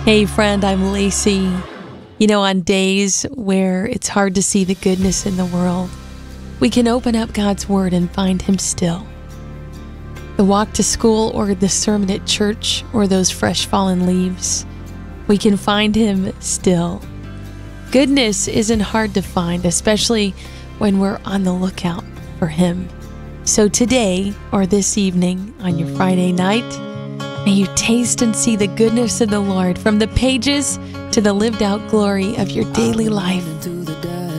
Hey friend, I'm Lacey. You know, on days where it's hard to see the goodness in the world, we can open up God's Word and find Him still. The walk to school or the sermon at church or those fresh fallen leaves, we can find Him still. Goodness isn't hard to find, especially when we're on the lookout for Him. So today, or this evening on your Friday night, may you taste and see the goodness of the Lord from the pages to the lived out glory of your daily life.